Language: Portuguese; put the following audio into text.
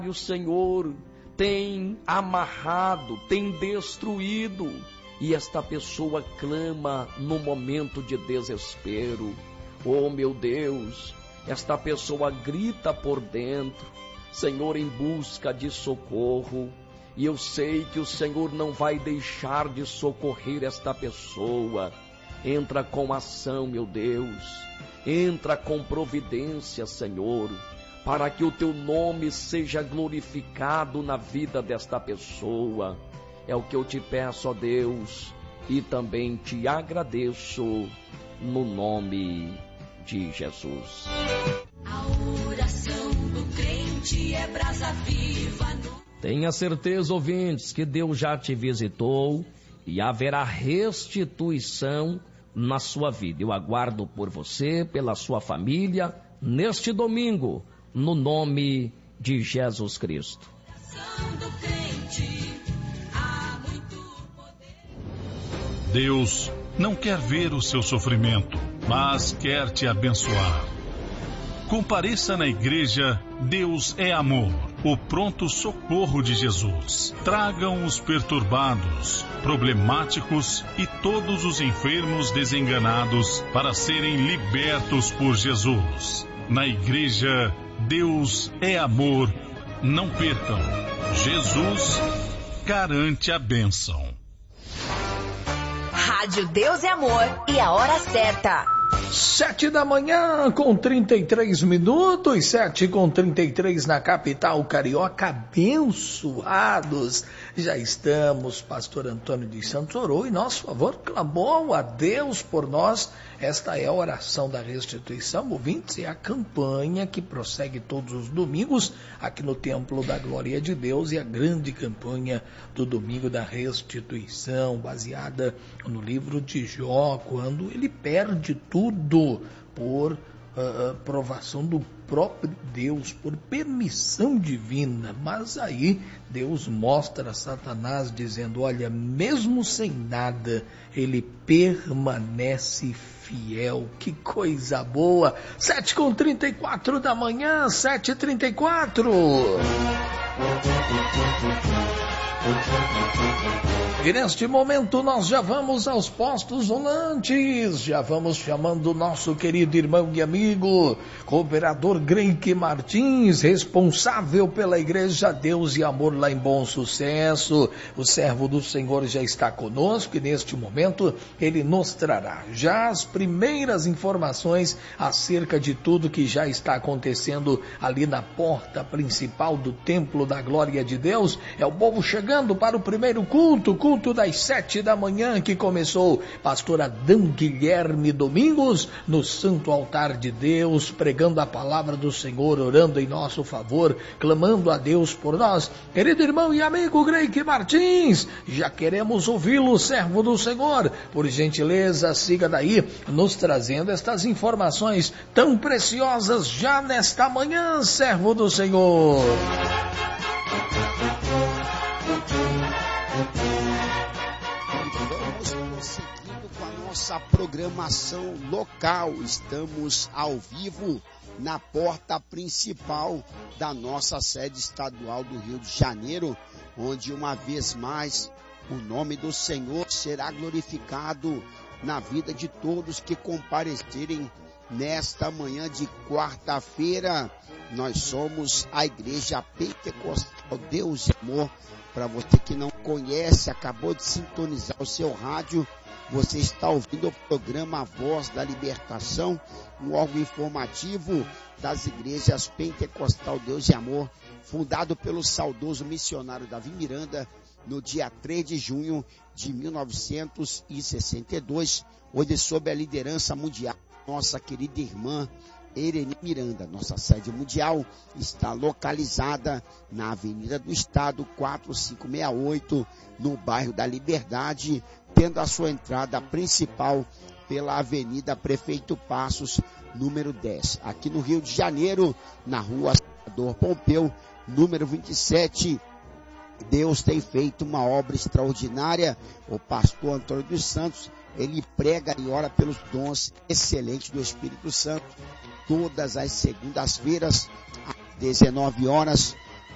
o Senhor tem amarrado, tem destruído, e esta pessoa clama no momento de desespero. Oh, meu Deus, esta pessoa grita por dentro, Senhor, em busca de socorro, e eu sei que o Senhor não vai deixar de socorrer esta pessoa. Entra com ação, meu Deus, entra com providência, Senhor, para que o teu nome seja glorificado na vida desta pessoa. É o que eu te peço, ó Deus, e também te agradeço no nome de Jesus. A oração do crente é brasa viva. Tenha certeza, ouvintes, que Deus já te visitou e haverá restituição na sua vida. Eu aguardo por você, pela sua família, neste domingo, no nome de Jesus Cristo. Deus não quer ver o seu sofrimento, mas quer te abençoar. Compareça na igreja Deus é Amor, o pronto socorro de Jesus. Tragam os perturbados, problemáticos e todos os enfermos desenganados para serem libertos por Jesus. Na igreja Deus é Amor, não percam. Jesus garante a bênção. Rádio Deus é Amor e a hora certa. 7h com 33 minutos, 7h33 na capital carioca. Abençoados, já estamos. Pastor Antônio dos Santos orou em nosso favor, clamou a Deus por nós. Esta é a oração da restituição, ouvintes, é a campanha que prossegue todos os domingos aqui no Templo da Glória de Deus, e a grande campanha do domingo da restituição, baseada no livro de Jó, quando ele perde tudo por provação do próprio Deus, por permissão divina. Mas aí Deus mostra a Satanás dizendo, olha, mesmo sem nada, ele permanece fiel. Que coisa boa. 7h34 da manhã, 7h34. E neste momento nós já vamos aos postos volantes, já vamos chamando o nosso querido irmão e amigo, cooperador Greike Martins, responsável pela Igreja Deus e Amor lá em Bom Sucesso. O servo do Senhor já está conosco e neste momento ele nos trará já as primeiras informações acerca de tudo que já está acontecendo ali na porta principal do Templo da Glória de Deus. É o povo chegando para o primeiro culto das 7 da manhã que começou. Pastor Adão Guilherme Domingos no Santo Altar de Deus, pregando a palavra do Senhor, orando em nosso favor, clamando a Deus por nós. Querido irmão e amigo Greike Martins, já queremos ouvi-lo, servo do Senhor. Por gentileza, siga daí, nos trazendo estas informações tão preciosas já nesta manhã, servo do Senhor. Nossa programação local. Estamos ao vivo na porta principal da nossa sede estadual do Rio de Janeiro, onde uma vez mais o nome do Senhor será glorificado na vida de todos que comparecerem nesta manhã de quarta-feira. Nós somos a Igreja Pentecostal Deus e Amor. Para você que não conhece, acabou de sintonizar o seu rádio, você está ouvindo o programa Voz da Libertação, um órgão informativo das igrejas Pentecostal Deus e Amor, fundado pelo saudoso missionário Davi Miranda, no dia 3 de junho de 1962, hoje sob a liderança mundial, nossa querida irmã Ereni Miranda. Nossa sede mundial está localizada na Avenida do Estado 4568, no bairro da Liberdade, tendo a sua entrada principal pela Avenida Prefeito Passos, número 10. Aqui no Rio de Janeiro, na rua Senador Pompeu, número 27, Deus tem feito uma obra extraordinária. O pastor Antônio dos Santos, ele prega e ora pelos dons excelentes do Espírito Santo, todas as segundas-feiras, às 19 horas,